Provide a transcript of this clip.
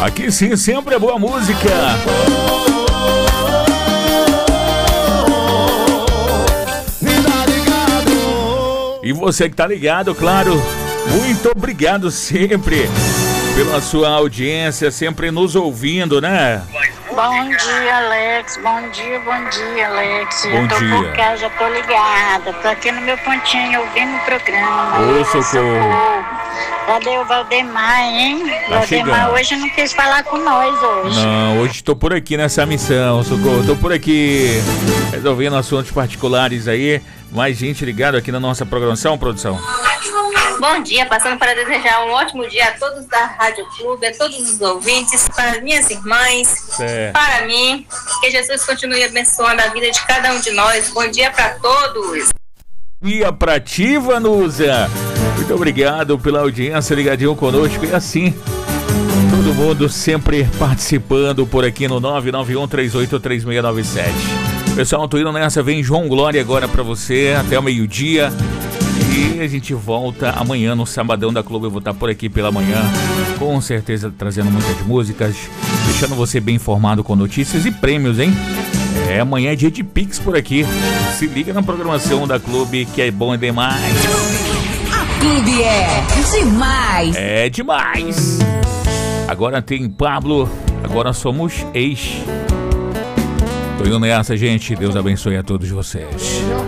Aqui sim, sempre é boa música. E você que tá ligado, claro, muito obrigado sempre pela sua audiência, sempre nos ouvindo, né? Bom dia, Alex. Bom dia, Alex. Bom Eu tô dia. por cá, já tô ligada. Tô aqui no meu pontinho ouvindo o programa. Ô, socorro. Cadê o Valdemar, hein? Tá Valdemar chegando. hoje não quis falar com nós hoje. Não, hoje tô por aqui nessa missão, socorro. Tô por aqui resolvendo assuntos particulares aí. Mais gente ligado aqui na nossa programação, produção. Bom dia, passando para desejar um ótimo dia a todos da Rádio Clube, a todos os ouvintes, para as minhas irmãs, Certo. para mim. Que Jesus continue abençoando a vida de cada um de nós. Bom dia para todos. Dia pra ti, Vanusa. Muito obrigado pela audiência, ligadinho conosco. E assim, todo mundo sempre participando por aqui no 991383697. Pessoal, tô indo nessa, vem João Glória agora pra você, até o meio-dia. E a gente volta amanhã no Sabadão da Clube. Eu vou estar por aqui pela manhã, com certeza trazendo muitas músicas, deixando você bem informado com notícias e prêmios, hein? Amanhã é dia de Pix por aqui. Se liga na programação da Clube, que é bom demais. A Clube é demais. É demais. Agora tem Pablo, agora somos ex. Tô indo nessa, gente. Deus abençoe a todos vocês.